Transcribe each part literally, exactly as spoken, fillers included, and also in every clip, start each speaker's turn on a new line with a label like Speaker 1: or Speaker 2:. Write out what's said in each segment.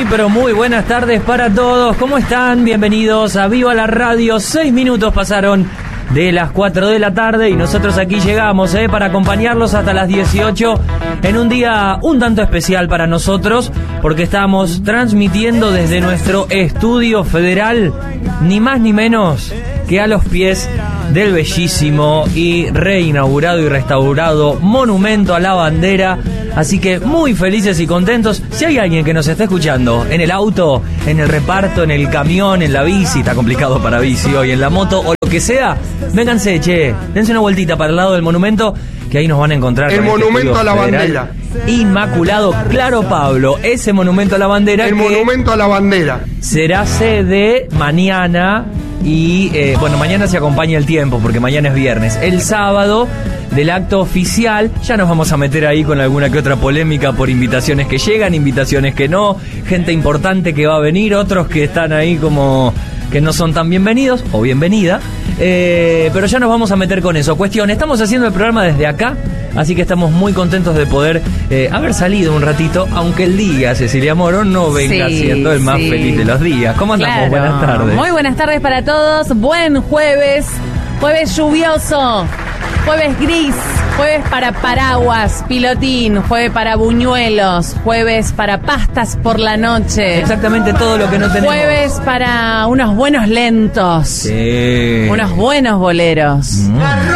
Speaker 1: Muy, pero muy buenas tardes para todos. ¿Cómo están? Bienvenidos a Viva la Radio. Seis minutos pasaron de las cuatro de la tarde y nosotros aquí llegamos eh, para acompañarlos hasta las dieciocho en un día un tanto especial para nosotros, porque estamos transmitiendo desde nuestro estudio federal, ni más ni menos que a los pies del bellísimo y reinaugurado y restaurado Monumento a la Bandera. Así que muy felices y contentos. Si hay alguien que nos está escuchando en el auto, en el reparto, en el camión, en la bici, está complicado para bici hoy, en la moto o lo que sea, vénganse, che, dense una vueltita para el lado del monumento, que ahí nos van a encontrar.
Speaker 2: El Monumento a la Bandera.
Speaker 1: Inmaculado, claro, Pablo, ese Monumento a la Bandera.
Speaker 2: El Monumento a la Bandera.
Speaker 1: Será sede mañana y, eh, bueno, mañana se acompaña el tiempo porque mañana es viernes. El sábado del acto oficial, ya nos vamos a meter ahí con alguna que otra polémica por invitaciones que llegan, invitaciones que no, gente importante que va a venir, otros que están ahí como que no son tan bienvenidos o bienvenida, eh, pero ya nos vamos a meter con eso. Cuestión, estamos haciendo el programa desde acá, así que estamos muy contentos de poder eh, haber salido un ratito, aunque el día, Cecilia Moro, no venga sí, siendo el más sí. feliz de los días. ¿Cómo andamos? Claro. Buenas tardes.
Speaker 3: Muy buenas tardes para todos, buen jueves, jueves lluvioso, jueves gris, jueves para paraguas, pilotín, jueves para buñuelos, jueves para pastas por la noche.
Speaker 1: Exactamente todo lo que no tenemos.
Speaker 3: Jueves para unos buenos lentos.
Speaker 1: Sí.
Speaker 3: Unos buenos boleros. Mm.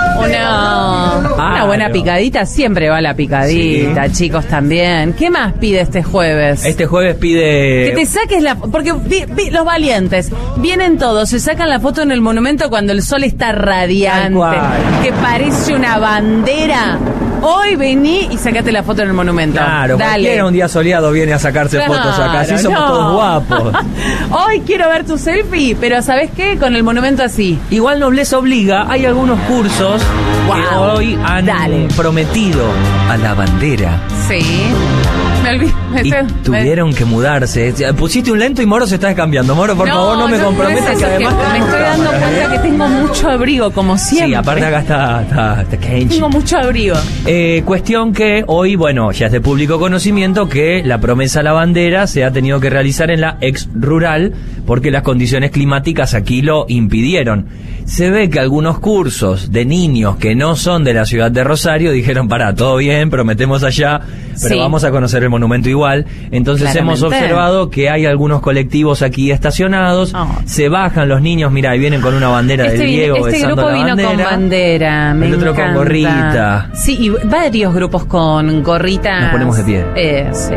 Speaker 3: Una, una buena picadita, siempre va la picadita, sí. Chicos, también. ¿Qué más pide este jueves?
Speaker 1: Este jueves pide...
Speaker 3: Que te saques la... Porque vi, vi, los valientes vienen todos, se sacan la foto en el monumento cuando el sol está radiante, que parece una bandera. Hoy vení y sacate la foto en el monumento.
Speaker 1: Claro,
Speaker 3: dale.
Speaker 1: Cualquiera un día soleado viene a sacarse claro, fotos acá, así somos no. todos guapos.
Speaker 3: Hoy quiero ver tu selfie, pero ¿sabes qué? Con el monumento así.
Speaker 1: Igual Nobleza Obliga, hay algunos cursos wow. que hoy han dale. prometido a la bandera.
Speaker 3: Sí. Me olvidé. Me
Speaker 1: y
Speaker 3: fue,
Speaker 1: tuvieron
Speaker 3: me...
Speaker 1: que mudarse. Pusiste un lento y Moro se está descambiando. Moro, por
Speaker 3: no,
Speaker 1: favor, no me
Speaker 3: no,
Speaker 1: comprometas
Speaker 3: no
Speaker 1: que además...
Speaker 3: Que me estoy dando cuenta que tengo mucho abrigo, como siempre.
Speaker 1: Sí, aparte acá está... está, está
Speaker 3: tengo mucho abrigo.
Speaker 1: Eh, cuestión que hoy, bueno, ya es de público conocimiento que la promesa a la bandera se ha tenido que realizar en la ex rural porque las condiciones climáticas aquí lo impidieron. Se ve que algunos cursos de niños que no son de la ciudad de Rosario dijeron, pará, todo bien, prometemos allá, pero sí. vamos a conocer el monumento igual. Entonces
Speaker 3: claramente.
Speaker 1: Hemos observado que hay algunos colectivos aquí estacionados, oh. se bajan los niños, mira, y vienen con una bandera
Speaker 3: este
Speaker 1: del Diego
Speaker 3: este
Speaker 1: besando
Speaker 3: grupo
Speaker 1: la
Speaker 3: vino
Speaker 1: bandera.
Speaker 3: con bandera, me
Speaker 1: el otro
Speaker 3: encanta.
Speaker 1: con gorrita.
Speaker 3: Sí, y varios grupos con gorritas.
Speaker 1: Nos ponemos de pie.
Speaker 3: Eh, sí.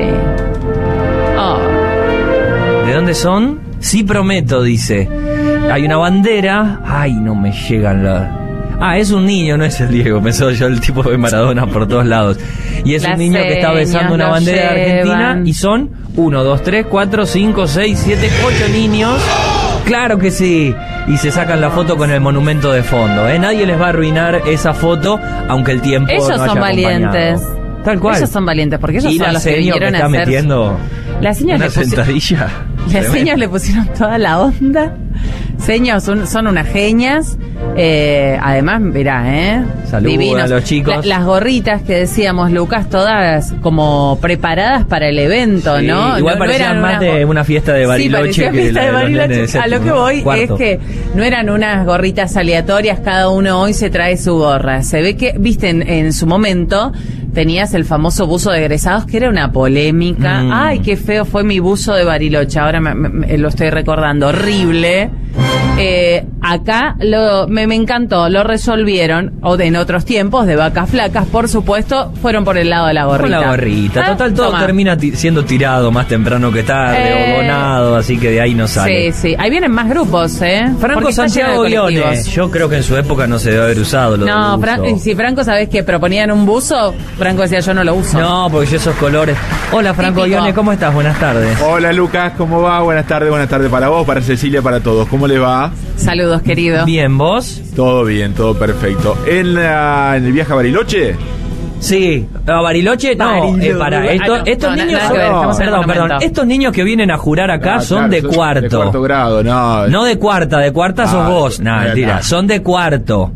Speaker 3: Oh.
Speaker 1: ¿De dónde son? Sí prometo, dice. Hay una bandera. Ay, no me llegan las... Ah, es un niño, no es el Diego. Pensó yo el tipo de Maradona por todos lados. Y es Las un niño que está besando una bandera de Argentina. Y son uno, dos, tres, cuatro, cinco, seis, siete, ocho niños. Claro que sí. Y se sacan la foto con el monumento de fondo, ¿eh? Nadie les va a arruinar esa foto, aunque el tiempo
Speaker 3: ellos
Speaker 1: no haya
Speaker 3: son valientes.
Speaker 1: Tal cual.
Speaker 3: Ellos son valientes, porque ellos
Speaker 1: y
Speaker 3: son los que vinieron
Speaker 1: que
Speaker 3: a
Speaker 1: está
Speaker 3: hacer...
Speaker 1: metiendo
Speaker 3: las señas
Speaker 1: una
Speaker 3: le pusieron...
Speaker 1: sentadilla.
Speaker 3: Las señas le pusieron toda la onda. Señas son, son unas genias. Eh, además, mirá, ¿eh?
Speaker 1: Saludos
Speaker 3: divinos.
Speaker 1: A los chicos.
Speaker 3: La, las gorritas que decíamos, Lucas, todas como preparadas para el evento, sí, ¿no?
Speaker 1: Igual
Speaker 3: no,
Speaker 1: parecían
Speaker 3: no
Speaker 1: más
Speaker 3: unas...
Speaker 1: de una fiesta de Bariloche.
Speaker 3: Sí,
Speaker 1: que
Speaker 3: fiesta
Speaker 1: la
Speaker 3: de Bariloche.
Speaker 1: De séptimo,
Speaker 3: a lo que voy
Speaker 1: cuarto.
Speaker 3: Es que no eran unas gorritas aleatorias, cada uno hoy se trae su gorra. Se ve que, viste, en, en su momento tenías el famoso buzo de egresados, que era una polémica. Mm. Ay, qué feo fue mi buzo de Bariloche, ahora me, me, lo estoy recordando, horrible. Eh, acá lo, me, me encantó, lo resolvieron, o de, en otros tiempos, de vacas flacas, por supuesto, fueron por el lado de la gorrita.
Speaker 1: Con la gorrita, ¿Ah? Total, todo Toma. termina ti- siendo tirado más temprano que tarde, eh, o donado, así que de ahí no sale.
Speaker 3: Sí, sí, ahí vienen más grupos, ¿eh?
Speaker 1: Franco Santiago Guiones, yo creo que en su época no se debe haber usado lo
Speaker 3: No, Fran- si Franco, ¿sabés qué? Proponían un buzo, Franco decía, yo no lo uso.
Speaker 1: No, porque yo esos colores. Hola, Franco Guiones, ¿cómo estás? Buenas tardes.
Speaker 2: Hola, Lucas, ¿cómo va? Buenas tardes, buenas tardes para vos, para Cecilia, para todos. ¿Cómo les va?
Speaker 3: Saludos, querido.
Speaker 1: Bien, ¿vos?
Speaker 2: Todo bien, todo perfecto. ¿En, la, en el viaje a Bariloche?
Speaker 1: Sí, a Bariloche, no,
Speaker 3: Bariloche.
Speaker 1: eh, para, esto,
Speaker 3: Ah, no,
Speaker 1: estos
Speaker 3: no,
Speaker 1: niños
Speaker 3: nada
Speaker 1: son,
Speaker 3: que ver, estamos en
Speaker 1: perdón,
Speaker 3: el
Speaker 1: perdón,
Speaker 3: monumento.
Speaker 1: estos niños que vienen a jurar acá
Speaker 2: Ah,
Speaker 1: son
Speaker 2: claro,
Speaker 1: de
Speaker 2: son
Speaker 1: cuarto.
Speaker 2: De cuarto grado, no.
Speaker 1: No de cuarta, de cuarta
Speaker 2: Ah,
Speaker 1: sos vos, no,
Speaker 2: eh,
Speaker 1: mentira,
Speaker 2: no.
Speaker 1: son de cuarto.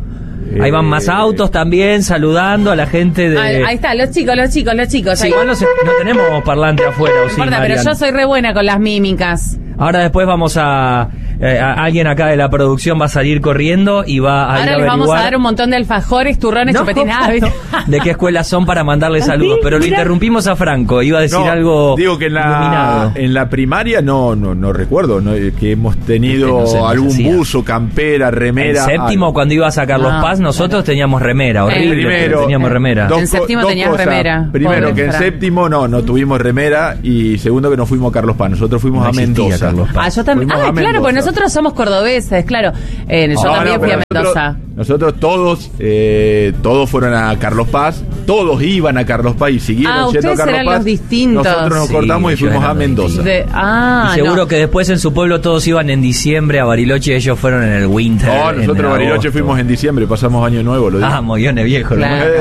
Speaker 1: Ahí van más autos también, saludando a la gente de...
Speaker 3: Ahí, ahí está, los chicos, los chicos, los chicos.
Speaker 1: Sí,
Speaker 3: ahí.
Speaker 1: igual no, se- no tenemos parlante afuera, ¿o
Speaker 3: No
Speaker 1: sí,
Speaker 3: importa, pero
Speaker 1: Mariana?
Speaker 3: yo soy re buena con las mímicas.
Speaker 1: Ahora después vamos a, eh, a... Alguien acá de la producción va a salir corriendo y va a ir
Speaker 3: Ahora
Speaker 1: a
Speaker 3: les vamos a
Speaker 1: averiguar-
Speaker 3: dar un montón de alfajores, turrones,
Speaker 1: No,
Speaker 3: chupetines. Ah, ¿viste?
Speaker 1: de qué escuelas son para mandarle saludos.
Speaker 3: Sí,
Speaker 1: Pero lo
Speaker 3: mira.
Speaker 1: interrumpimos a Franco, iba a decir
Speaker 2: No,
Speaker 1: algo
Speaker 2: digo que en la,
Speaker 1: iluminado.
Speaker 2: en la primaria no no no recuerdo no, eh, que hemos tenido
Speaker 1: Este, no sé, no se
Speaker 2: algún
Speaker 1: hacía.
Speaker 2: buzo, campera, remera.
Speaker 1: En séptimo,
Speaker 2: algo.
Speaker 1: cuando iba a sacar los
Speaker 3: No,
Speaker 1: Paz, nosotros teníamos remera, horrible.
Speaker 2: Primero,
Speaker 1: teníamos remera.
Speaker 2: dos
Speaker 3: En
Speaker 2: co-
Speaker 3: séptimo
Speaker 2: dos
Speaker 3: tenías
Speaker 2: cosas.
Speaker 3: remera.
Speaker 2: Primero,
Speaker 3: Pobre
Speaker 2: que en
Speaker 3: Fran.
Speaker 2: séptimo no, no tuvimos remera. Y segundo, que no fuimos a Carlos Paz. Nosotros fuimos
Speaker 1: No
Speaker 2: a
Speaker 1: existía
Speaker 2: Mendoza.
Speaker 1: Carlos Paz.
Speaker 3: Ah, yo también.
Speaker 2: Fuimos
Speaker 3: Ah,
Speaker 2: a
Speaker 3: claro,
Speaker 2: Mendoza.
Speaker 3: pues nosotros somos cordobeses, claro. Eh, yo
Speaker 2: No,
Speaker 3: también
Speaker 2: no,
Speaker 3: fui a
Speaker 2: pero
Speaker 3: Mendoza.
Speaker 2: Nosotros, nosotros todos, eh, todos fueron a Carlos Paz, todos iban a Carlos Paz y siguieron
Speaker 3: Ah,
Speaker 2: yendo a
Speaker 3: ustedes
Speaker 2: Carlos
Speaker 3: eran
Speaker 2: Paz.
Speaker 3: los distintos.
Speaker 2: Nosotros nos
Speaker 1: Sí,
Speaker 2: cortamos y
Speaker 1: ellos
Speaker 2: fuimos
Speaker 1: eran
Speaker 2: a
Speaker 1: los
Speaker 2: Mendoza.
Speaker 3: De- ah,
Speaker 1: Y seguro
Speaker 3: no.
Speaker 1: que después en su pueblo todos iban en diciembre a Bariloche, ellos fueron en el winter.
Speaker 2: No,
Speaker 1: en
Speaker 2: nosotros a Bariloche
Speaker 1: agosto.
Speaker 2: fuimos en diciembre, pasamos año nuevo, lo digo.
Speaker 1: Ah, mollones viejos. ¿no?
Speaker 3: Claro.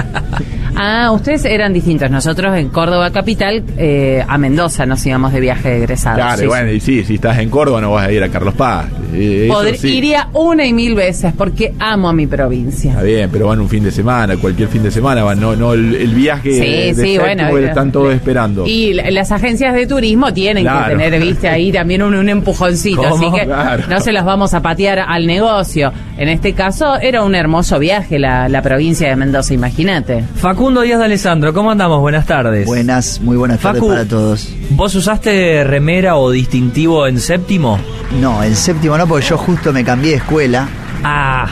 Speaker 3: Ah, ustedes eran distintos. Nosotros en Córdoba capital, eh, a Mendoza nos íbamos de viaje de egresados.
Speaker 2: Claro,
Speaker 3: Sí,
Speaker 2: y bueno, y sí, si estás en Córdoba no vas a ir a Carlos Paz. Eh, eso
Speaker 3: Podr-
Speaker 2: sí.
Speaker 3: Iría una y mil veces porque amo a mi provincia.
Speaker 2: Está bien, pero van un fin de semana, cualquier fin de semana van, no, no el, el viaje
Speaker 3: Sí,
Speaker 2: de, de
Speaker 3: sí,
Speaker 2: séptimo
Speaker 3: bueno,
Speaker 2: que
Speaker 3: eh,
Speaker 2: están todos esperando.
Speaker 3: Y la- las agencias de turismo tienen
Speaker 2: Claro.
Speaker 3: que tener, viste, ahí también un, un empujoncito.
Speaker 1: ¿Cómo?
Speaker 3: Así que
Speaker 2: Claro.
Speaker 3: no se los vamos a patear al negocio. En este caso, era un hermoso viaje la, la provincia de Mendoza, imagínate.
Speaker 1: Facundo Díaz de Alessandro, ¿cómo andamos? Buenas tardes.
Speaker 4: Buenas, muy buenas tardes
Speaker 1: Facu,
Speaker 4: para todos.
Speaker 1: ¿Vos usaste remera o distintivo en séptimo?
Speaker 4: No, en séptimo no, porque yo justo me cambié de escuela
Speaker 1: Ah,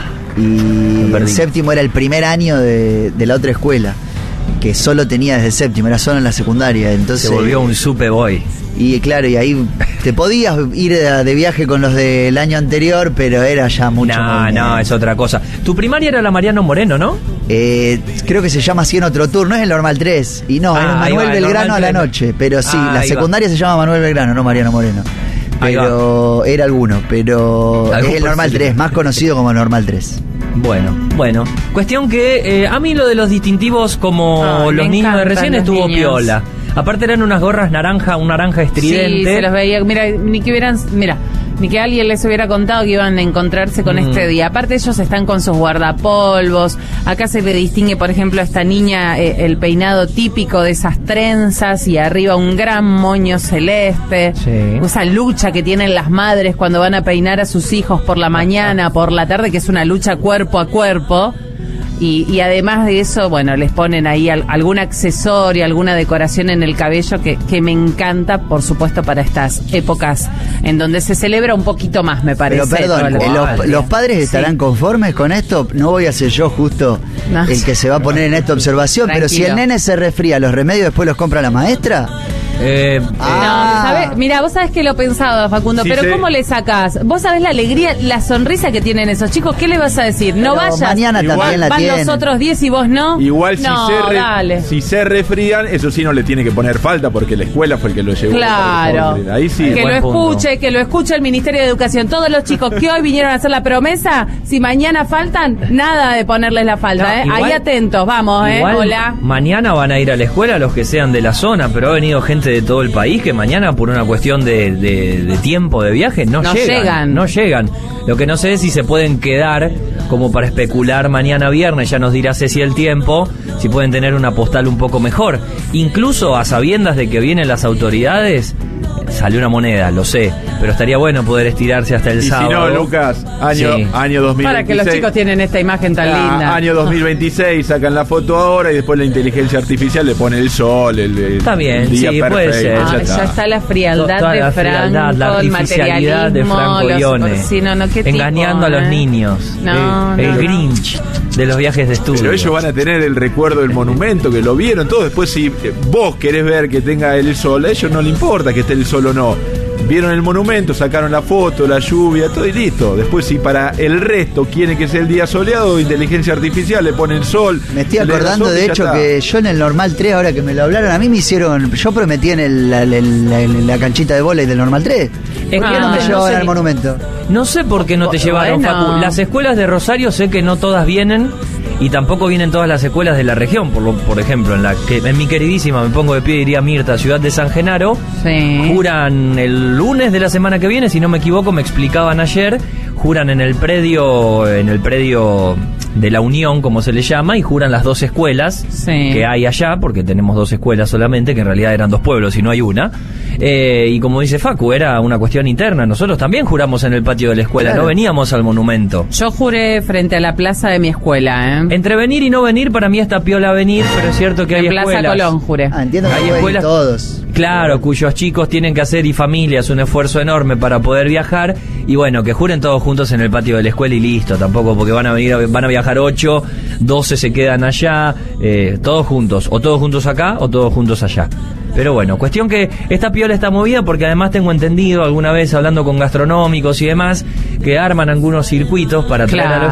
Speaker 4: y
Speaker 1: perdí.
Speaker 4: el séptimo era el primer año de, de la otra escuela, que solo tenía desde séptimo, era solo en la secundaria. Entonces,
Speaker 1: se volvió un superboy.
Speaker 4: Y claro, y ahí te podías ir de, de viaje con los del año anterior, pero era ya mucho
Speaker 1: No,
Speaker 4: movimiento.
Speaker 1: no, es otra cosa. Tu primaria era la Mariano Moreno, ¿no?
Speaker 4: Eh, creo que se llama así en otro tour, no es el Normal tres. Y no,
Speaker 1: Ah,
Speaker 4: es
Speaker 1: ahí
Speaker 4: Manuel
Speaker 1: va, el
Speaker 4: Belgrano
Speaker 1: Normal
Speaker 4: a la
Speaker 1: tres.
Speaker 4: noche. Pero sí,
Speaker 1: Ah,
Speaker 4: la
Speaker 1: ahí
Speaker 4: secundaria se llama Manuel Belgrano, no Mariano Moreno.
Speaker 1: Ahí
Speaker 4: Pero era alguno, pero
Speaker 1: Algún
Speaker 4: es el Normal
Speaker 1: por
Speaker 4: tres, más conocido como Normal tres.
Speaker 1: Bueno, bueno. Cuestión que eh, a mí lo de los distintivos como
Speaker 3: Ay, me
Speaker 1: los niños de
Speaker 3: encantan
Speaker 1: recién
Speaker 3: los
Speaker 1: estuvo
Speaker 3: niños.
Speaker 1: piola. Aparte eran unas gorras naranja, un naranja estridente.
Speaker 3: Sí, se los veía. Mira, ni que hubieran, mira, ni que alguien les hubiera contado que iban a encontrarse con
Speaker 1: Mm.
Speaker 3: este día. Aparte ellos están con sus guardapolvos. Acá se le distingue, por ejemplo, a esta niña eh, el peinado típico de esas trenzas y arriba un gran moño celeste.
Speaker 1: Sí.
Speaker 3: Esa lucha que tienen las madres cuando van a peinar a sus hijos por la mañana, por la tarde, que es una lucha cuerpo a cuerpo. Y, y además de eso, bueno, les ponen ahí al- algún accesorio, alguna decoración en el cabello que, que me encanta, por supuesto, para estas épocas en donde se celebra un poquito más, me parece.
Speaker 4: Pero perdón,
Speaker 3: todo lo
Speaker 4: eh,
Speaker 3: que
Speaker 4: los,
Speaker 3: vale.
Speaker 4: los padres estarán
Speaker 3: Sí.
Speaker 4: conformes con esto. No voy a ser yo justo
Speaker 3: No.
Speaker 4: el que se va a poner en esta observación, pero si el
Speaker 3: Tranquilo.
Speaker 4: nene se resfría, ¿los remedios después los compra la maestra?
Speaker 1: Eh,
Speaker 4: Ah.
Speaker 3: No, ¿sabes? Mira, vos sabés que lo pensaba, Facundo,
Speaker 2: Sí,
Speaker 3: pero
Speaker 2: sí.
Speaker 3: ¿cómo le sacás? Vos sabés la alegría, la sonrisa que tienen esos chicos. ¿Qué le vas a decir? No
Speaker 4: Pero
Speaker 3: vayas.
Speaker 4: mañana
Speaker 2: Igual
Speaker 4: también la
Speaker 3: Van
Speaker 4: tienen.
Speaker 3: los otros diez y vos no.
Speaker 2: Igual si,
Speaker 3: no,
Speaker 2: se re-
Speaker 3: dale.
Speaker 2: si se resfrían, eso sí no le tiene que poner falta porque la escuela fue el que lo llevó.
Speaker 3: Claro.
Speaker 2: Ahí sí.
Speaker 3: Que
Speaker 1: Buen
Speaker 3: lo
Speaker 1: punto.
Speaker 3: escuche, que lo escuche el Ministerio de Educación. Todos los chicos que hoy vinieron a hacer la promesa, si mañana faltan, nada de ponerles la falta,
Speaker 1: No,
Speaker 3: ¿eh?
Speaker 1: igual-
Speaker 3: Ahí atentos, vamos, ¿eh?
Speaker 1: igual
Speaker 3: Hola.
Speaker 1: mañana van a ir a la escuela los que sean de la zona, pero ha venido gente de todo el país que mañana por una cuestión de, de- de tiempo de viaje no,
Speaker 3: No
Speaker 1: llegan,
Speaker 3: llegan.
Speaker 1: No llegan. Lo que no sé es si se pueden quedar como para especular mañana viernes, ya nos dirá Ceci el tiempo, si pueden tener una postal un poco mejor. Incluso a sabiendas de que vienen las autoridades, salió una moneda, lo sé, pero estaría bueno poder estirarse hasta el
Speaker 2: Y si
Speaker 1: sábado.
Speaker 2: no, Lucas, año,
Speaker 1: Sí.
Speaker 2: año dos mil veintiséis.
Speaker 3: Para que los chicos tienen esta imagen tan
Speaker 2: Ah,
Speaker 3: linda.
Speaker 2: Año dos mil veintiséis, sacan la foto ahora y después la inteligencia artificial le pone el sol, el, el
Speaker 1: Está bien,
Speaker 2: día
Speaker 1: sí, puede
Speaker 2: perfecto,
Speaker 1: ser.
Speaker 3: Ah,
Speaker 2: ya
Speaker 3: ya,
Speaker 2: está.
Speaker 3: está la frialdad
Speaker 1: Toda
Speaker 3: de
Speaker 1: la
Speaker 3: Franco,
Speaker 1: frialdad, la
Speaker 3: el
Speaker 1: artificialidad de
Speaker 3: materialismo,
Speaker 1: Franco
Speaker 3: los-
Speaker 1: Ione.
Speaker 3: sí, no, no, ¿qué
Speaker 1: engañando
Speaker 3: tipo,
Speaker 1: a los
Speaker 3: eh?
Speaker 1: niños.
Speaker 3: No,
Speaker 1: el el
Speaker 3: no, no.
Speaker 1: Grinch de los viajes de estudio.
Speaker 2: Pero ellos van a tener el recuerdo del monumento, que lo vieron todo. Después, si eh, vos querés ver que tenga el sol, a ellos no le importa que esté el sol o no. Vieron el monumento, sacaron la foto, la lluvia, todo y listo. Después, si para el resto quieren que sea el día soleado, inteligencia artificial le pone el sol.
Speaker 4: Me estoy
Speaker 2: le da
Speaker 4: acordando
Speaker 2: sol y
Speaker 4: de
Speaker 2: ya
Speaker 4: hecho
Speaker 2: está.
Speaker 4: que yo en el Normal tres, ahora que me lo hablaron, a mí me hicieron, yo prometí en el, la, la- la- la canchita de vóley del Normal tres. ¿Por qué
Speaker 1: que
Speaker 4: no me
Speaker 3: no
Speaker 4: llevaban
Speaker 1: sé-
Speaker 4: al monumento?
Speaker 1: No sé por qué no te llevaron,
Speaker 3: Bueno.
Speaker 1: Facu. Las escuelas de Rosario sé que no todas vienen y tampoco vienen todas las escuelas de la región. Por, lo, por ejemplo, en la que en mi queridísima, me pongo de pie, diría Mirta, ciudad de San Genaro,
Speaker 3: Sí.
Speaker 1: juran el lunes de la semana que viene, si no me equivoco, me explicaban ayer, juran en el predio, en el predio de la Unión, como se le llama, y juran las dos escuelas
Speaker 3: Sí.
Speaker 1: que hay allá, porque tenemos dos escuelas solamente, que en realidad eran dos pueblos y no hay una. Eh, y como dice Facu, era una cuestión interna. Nosotros también juramos en el patio de la escuela,
Speaker 4: Claro.
Speaker 1: no veníamos al monumento.
Speaker 3: Yo juré frente a la plaza de mi escuela, ¿eh?
Speaker 1: Entre venir y no venir, para mí está piola venir, pero es cierto que hay
Speaker 3: en Plaza
Speaker 1: escuelas.
Speaker 3: Colón juré.
Speaker 4: Ah, entiendo que
Speaker 1: Hay
Speaker 4: pueden ir
Speaker 1: escuelas-
Speaker 4: todos.
Speaker 1: Claro, cuyos chicos tienen que hacer, y familias, un esfuerzo enorme para poder viajar. Y bueno, que juren todos juntos en el patio de la escuela y listo. Tampoco porque van a venir, van a viajar ocho, doce se quedan allá, eh, todos juntos. O todos juntos acá o todos juntos allá. Pero bueno, cuestión que esta piola está movida porque además tengo entendido alguna vez hablando con gastronómicos y demás que arman algunos circuitos para traer a los